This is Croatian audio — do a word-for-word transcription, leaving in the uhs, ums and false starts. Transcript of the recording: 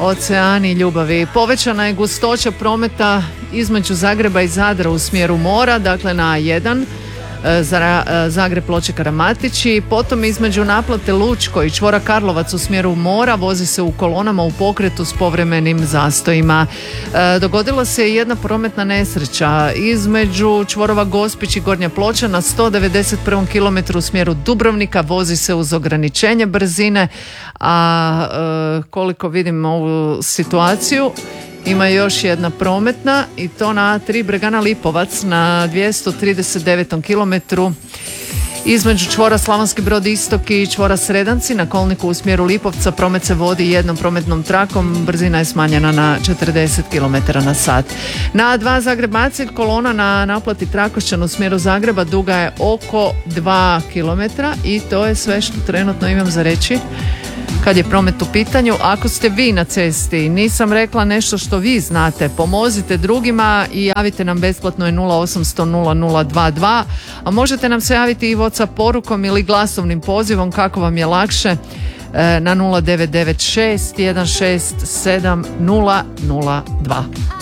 Oceani ljubavi. Povećana je gustoća prometa između Zagreba i Zadra u smjeru mora, dakle na A jedan, Zagreb Ploče Karamatići, potom između naplate Lučko i čvora Karlovac u smjeru mora vozi se u kolonama u pokretu s povremenim zastojima. E, dogodila se jedna prometna nesreća između čvorova Gospić i Gornja Ploča na sto devedeset prvom kilometru u smjeru Dubrovnika, vozi se uz ograničenje brzine, a e, koliko vidim ovu situaciju, ima još jedna prometna i to na A tri Bregana Lipovac na dvjesto trideset devetom kilometru između čvora Slavonski Brod istok i čvora Sredanci na kolniku u smjeru Lipovca. Promet se vodi jednom prometnom trakom, brzina je smanjena na četrdeset kilometara na sat. Na A dva Zagreb-Macelj kolona na naplati Trakošćan u smjeru Zagreba duga je oko dva kilometra i to je sve što trenutno imam za reći kad je promet u pitanju. Ako ste vi na cesti, nisam rekla nešto što vi znate, pomozite drugima i javite nam besplatno je nula osamsto nula nula dva dva, a možete nam se javiti i WhatsApp porukom ili glasovnim pozivom kako vam je lakše na nula devet devet šest jedan šest sedam nula nula dva.